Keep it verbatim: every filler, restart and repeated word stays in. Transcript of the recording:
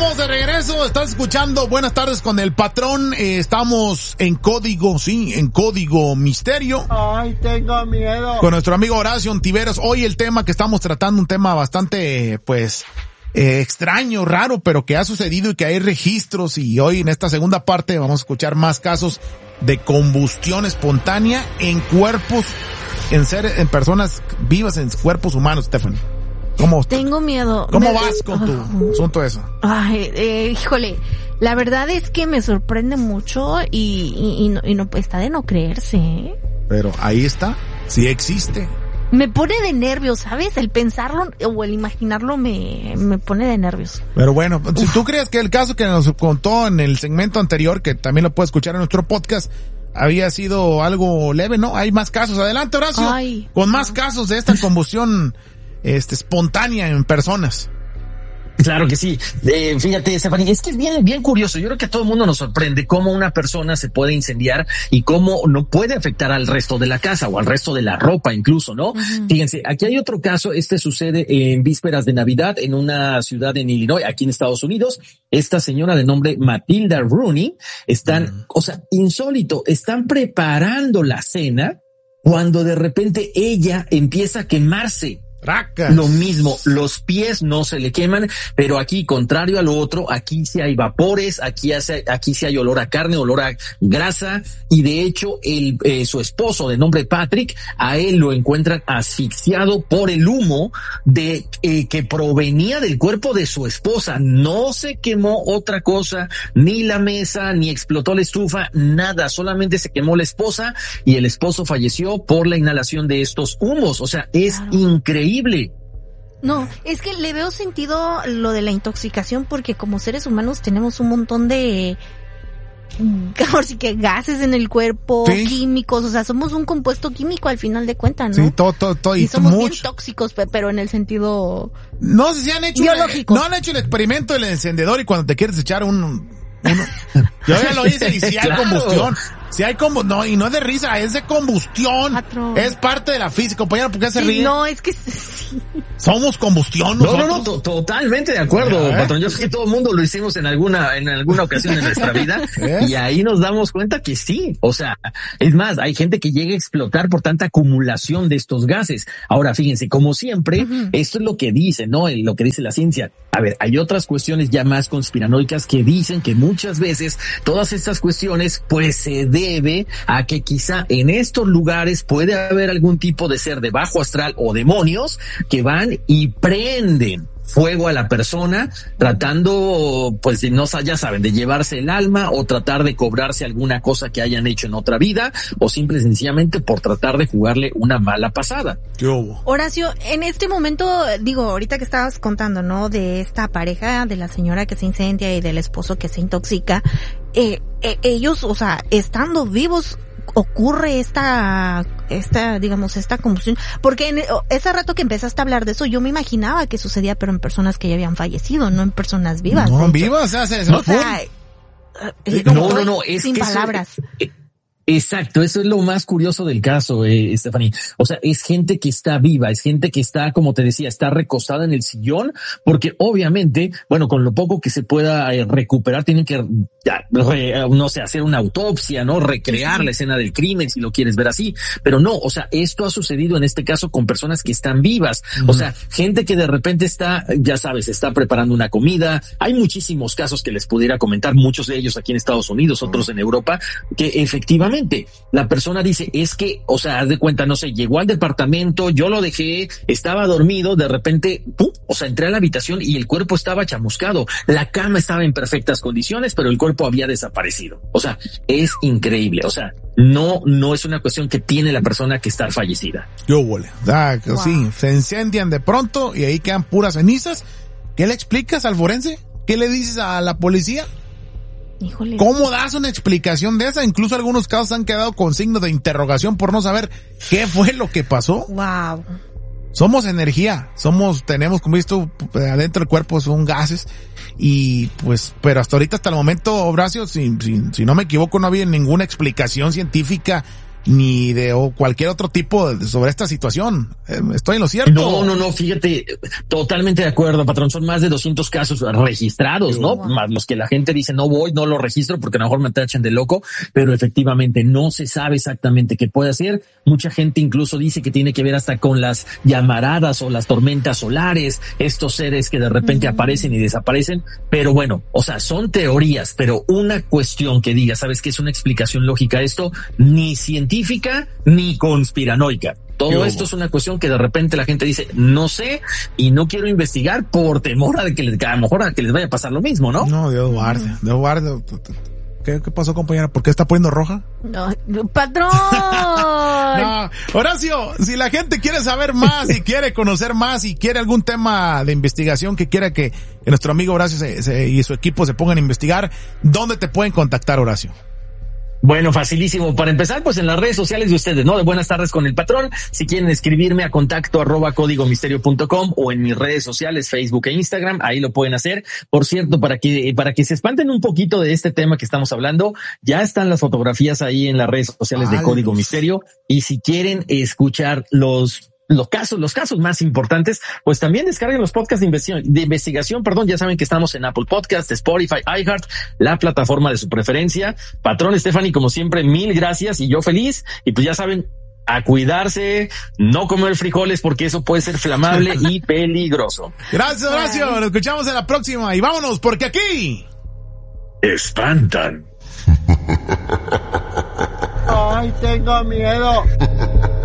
estamos de regreso, estás escuchando Buenas Tardes con el Patrón, eh, estamos en código, sí, en código misterio. Ay, tengo miedo. Con nuestro amigo Horacio Ontiveros. Hoy el tema que estamos tratando, un tema bastante, pues, eh, extraño, raro, pero que ha sucedido y que hay registros, y hoy en esta segunda parte vamos a escuchar más casos de combustión espontánea en cuerpos, en seres, en personas vivas, en cuerpos humanos, Stephanie. ¿Cómo? Tengo miedo. ¿Cómo me... vas con tu uh, asunto eso? Ay, eh, híjole, la verdad es que me sorprende mucho y, y, y, no, y no, está de no creerse, ¿eh? Pero ahí está, sí existe. Me pone de nervios, ¿sabes? El pensarlo o el imaginarlo me, me pone de nervios. Pero bueno, Uf. si tú crees que el caso que nos contó en el segmento anterior, que también lo puedes escuchar en nuestro podcast, había sido algo leve, ¿no? Hay más casos. Adelante, Horacio. Ay, con más no. casos de esta combustión este espontánea en personas. Claro que sí. Eh, fíjate, Stephanie, es que es bien, bien curioso. Yo creo que a todo el mundo nos sorprende cómo una persona se puede incendiar y cómo no puede afectar al resto de la casa o al resto de la ropa incluso, ¿no? Uh-huh. Fíjense, aquí hay otro caso. Este sucede en vísperas de Navidad en una ciudad en Illinois, aquí en Estados Unidos. Esta señora de nombre Matilda Rooney están, uh-huh. o sea, insólito, están preparando la cena cuando de repente ella empieza a quemarse. Racas. Lo mismo, los pies no se le queman, pero aquí, contrario a lo otro, aquí sí hay vapores, aquí hace, aquí sí hay olor a carne, olor a grasa, y de hecho, el, eh, su esposo de nombre Patrick, a él lo encuentran asfixiado por el humo de, eh, que provenía del cuerpo de su esposa. No se quemó otra cosa, ni la mesa, ni explotó la estufa, nada, solamente se quemó la esposa y el esposo falleció por la inhalación de estos humos. O sea, es claro. increíble. No, es que le veo sentido lo de la intoxicación porque como seres humanos tenemos un montón de, así que gases en el cuerpo, ¿sí? químicos, o sea, somos un compuesto químico al final de cuentas, ¿no? Sí, todo, todo, todo. Y, y somos mucho. bien tóxicos, pero en el sentido no sé si han hecho biológico. El, no han hecho el experimento del encendedor y cuando te quieres echar un, uno, yo ya lo hice y si hay claro. combustión. Si hay como, no, y no es de risa, es de combustión. Patrón. Es parte de la física, compañero, ¿por qué se sí, ríe? No, es que sí. Somos combustión, nosotros. No, no, no, to- totalmente de acuerdo, ¿eh? Patrón. Yo sé que todo el mundo lo hicimos en alguna, en alguna ocasión en nuestra vida. ¿Es? Y ahí nos damos cuenta que sí. O sea, es más, hay gente que llega a explotar por tanta acumulación de estos gases. Ahora, fíjense, como siempre, uh-huh. esto es lo que dice, ¿no? Lo que dice la ciencia. A ver, hay otras cuestiones ya más conspiranoicas que dicen que muchas veces todas estas cuestiones, pues se debe a que quizá en estos lugares puede haber algún tipo de ser de bajo astral o demonios que van y prenden fuego a la persona tratando, pues, de, no, ya saben, de llevarse el alma o tratar de cobrarse alguna cosa que hayan hecho en otra vida o simple y sencillamente por tratar de jugarle una mala pasada. ¿Qué hubo? Horacio, en este momento, digo, ahorita que estabas contando, ¿no? De esta pareja, de la señora que se incendia y del esposo que se intoxica, eh, eh, ellos, o sea, estando vivos, ocurre esta, esta, digamos, esta combustión, porque en ese rato que empezaste a hablar de eso, yo me imaginaba que sucedía, pero en personas que ya habían fallecido, no en personas vivas. No, vivas, o sea, se, se o sea, eh, no, no, no, es sin que palabras. Eso, eh, Exacto, eso es lo más curioso del caso, eh, Stephanie. O sea, es gente que está viva, es gente que está, como te decía, está recostada en el sillón, porque obviamente, bueno, con lo poco que se pueda eh, recuperar, tienen que, ya, re, no sé, hacer una autopsia, ¿no? Recrear sí. la escena del crimen, si lo quieres ver así. Pero no, o sea, esto ha sucedido en este caso con personas que están vivas. Uh-huh. O sea, gente que de repente está, ya sabes, está preparando una comida. Hay muchísimos casos que les pudiera comentar, muchos de ellos aquí en Estados Unidos, otros en Europa, que efectivamente la persona dice, es que, o sea, haz de cuenta, no sé, llegó al departamento, yo lo dejé, estaba dormido, de repente, ¡pum! O sea, entré a la habitación y el cuerpo estaba chamuscado, la cama estaba en perfectas condiciones, pero el cuerpo había desaparecido. O sea, es increíble, o sea, no, no es una cuestión que tiene la persona que está fallecida. Yo huele, ah, wow. Sí, se incendian de pronto y ahí quedan puras cenizas. ¿Qué le explicas al forense? ¿Qué le dices a la policía? Híjole. ¿Cómo das una explicación de esa? Incluso algunos casos han quedado con signos de interrogación por no saber qué fue lo que pasó. Wow. Somos energía, somos, tenemos, como visto, adentro del cuerpo son gases y pues, pero hasta ahorita, hasta el momento, Horacio, si, si, si no me equivoco, no había ninguna explicación científica ni de o cualquier otro tipo de, sobre esta situación. ¿Estoy en lo cierto? No, no, no, fíjate, totalmente de acuerdo, patrón. Son más de doscientos casos registrados, ¿no? Wow. Más los que la gente dice, no voy, no lo registro porque a lo mejor me tachan de loco, pero efectivamente no se sabe exactamente qué puede hacer. Mucha gente incluso dice que tiene que ver hasta con las llamaradas o las tormentas solares, estos seres que de repente uh-huh. aparecen y desaparecen. Pero bueno, o sea, son teorías, pero una cuestión que diga, ¿sabes qué es una explicación lógica a esto? Ni científica ni conspiranoica. Todo esto es una cuestión que de repente la gente dice, no sé, y no quiero investigar por temor a que, les, a lo mejor a que les vaya a pasar lo mismo, ¿no? No, Dios guarde, Dios guarde. ¿Qué, ¿Qué pasó, compañera? ¿Por qué está poniendo roja? No, patrón. No, Horacio, si la gente quiere saber más y quiere conocer más y quiere algún tema de investigación que quiera que, que nuestro amigo Horacio se, se, y su equipo se pongan a investigar, ¿dónde te pueden contactar, Horacio? Bueno, facilísimo. Para empezar, pues en las redes sociales de ustedes, ¿no? De Buenas Tardes con el Patrón. Si quieren escribirme a contacto arroba código misterio punto com o en mis redes sociales, Facebook e Instagram, ahí lo pueden hacer. Por cierto, para que, para que se espanten un poquito de este tema que estamos hablando, ya están las fotografías ahí en las redes sociales de Código Misterio. Y si quieren escuchar los los casos, los casos más importantes, pues también descarguen los podcasts de investigación, de investigación, perdón, ya saben que estamos en Apple Podcasts, Spotify, iHeart, la plataforma de su preferencia. Patrón Stephanie, como siempre, mil gracias y yo feliz. Y pues ya saben, a cuidarse, no comer frijoles porque eso puede ser flamable y peligroso. Gracias, Horacio. Nos escuchamos en la próxima y vámonos porque aquí espantan. Ay, tengo miedo.